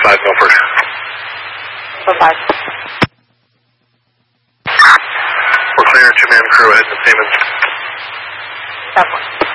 5 Milford. 5. We're clear, 2-man crew ahead to Siemens. 7.